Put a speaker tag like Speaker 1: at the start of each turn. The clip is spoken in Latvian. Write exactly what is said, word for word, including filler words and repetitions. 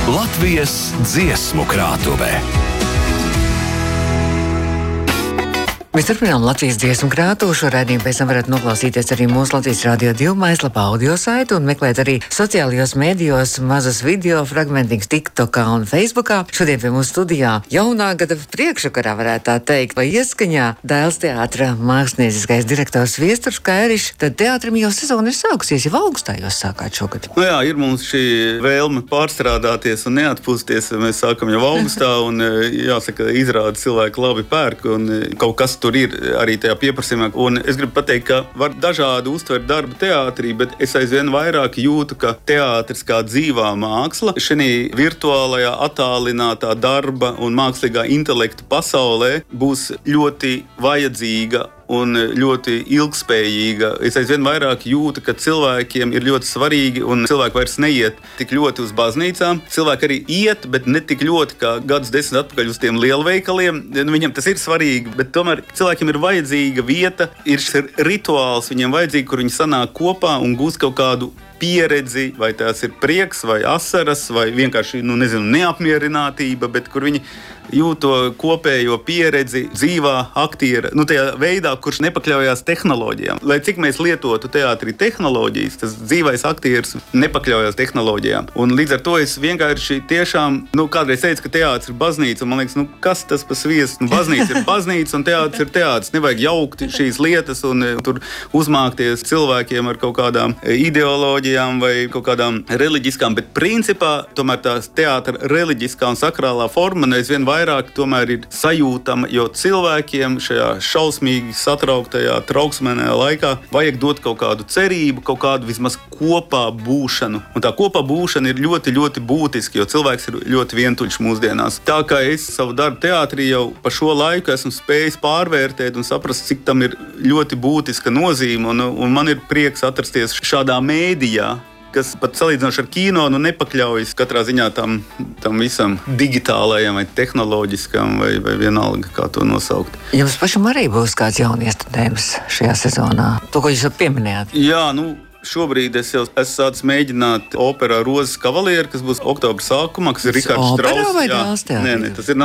Speaker 1: Latvijas dziesmu krātuve.
Speaker 2: Mēs turpinām Latvijas dziesmu krātuvi. Šo raidījumu pēc tam varat noklausīties arī mūsu Latvijas Radio divi mājaslapā audio saitu un meklēt arī sociālajos mēdījos mazus video fragmentiņus TikTokā un Facebookā. Šodien pie mūsu studijā jaunā gada priekšvakarā varētu tā teikt, vai ieskaņā Dēls teātra mākslinieckais direktors Viesturs Kairišs. Tad teātrim jau sezona ir sākusies, jau augustā jūs sākāt šogad.
Speaker 3: Nu jā, ir mums šī vēlme pārstrādāties un neatpūsties. Mēs sākam jau augustā un jāsaka, izrāda cilvēki labi pērk un kaut kas tur ir arī tajā pieprasījumā. Un es gribu pateikt, ka var dažādi uztvert darbu teātrī, bet es aizvien vairāk jūtu, ka teātris kā dzīvā māksla šī virtuālajā, attālinātā darba un mākslīgā intelekta pasaulē būs ļoti vajadzīga un ļoti ilgspējīga. Es aizvien vairāk jūtu, ka cilvēkiem ir ļoti svarīgi, un cilvēki vairs neiet tik ļoti uz baznīcām. Cilvēki arī iet, bet ne tik ļoti kā gadus desmit atpakaļ uz tiem lielveikaliem. Viņam tas ir svarīgi, bet tomēr cilvēkiem ir vajadzīga vieta, ir šis rituāls, viņiem vajadzīgi, kur viņi sanāk kopā un gūst kaut kādu pieredzi, vai tās ir prieks, vai asaras, vai vienkārši, nu, nezinu, neapmierinātība, bet kur viņi jūt to kopējo pieredzi dzīvā aktiera, nu, tajā veidā, kurš nepakļaujās tehnoloģijām. Lai cik mēs lietotu teātrī tehnoloģijas, tas dzīvais aktieris nepakļaujās tehnoloģijām. Un līdz ar to es vienkārši tiešām, nu, kādreiz teicu, ka teātris ir baznīca, un man liekas, nu, kas tas pa sviestu? Nu, baznīca ir baznīca, un teātris ir teātris. Nevajag jaukt šīs lietas un tur uzmākties cilvēkiem ar kaut kādām ideoloģijām vai kaut kādām reliģiskām, bet principā tomēr tās teātra reliģiskā un sakrālā forma neizvien vairāk tomēr ir sajūtama, jo cilvēkiem šajā šausmīgi satrauktajā, trauksmenajā laikā vajag dot kaut kādu cerību, kaut kādu vismaz kopā būšanu. Un tā kopā būšana ir ļoti, ļoti būtiski, jo cilvēks ir ļoti vientuļš mūsdienās. Tā kā es savu darbu teātrī jau pa šo laiku esmu spējis pārvērtēt un saprast, cik tam ir ļoti būtiska nozīme, un, un man ir prieks atrasties šādā mēdījā, kas pat salīdzinoši ar kino nu nepakļaujas katrā ziņā tam, tam visam digitālajam vai tehnoloģiskam vai, vai vienalga, kā to nosaukt.
Speaker 2: Jums pašam arī būs kāds jauniestudējums šajā sezonā? To, ko jūs pieminējāt?
Speaker 3: Jā, nu, šobrīd es jau esmu sācis mēģināt operā Rozes kavalieri, kas būs oktobra sākumā, kas ir Rikards Strauss.
Speaker 2: Operā vai Dēls teātrī?
Speaker 3: Nē, nē, tas ir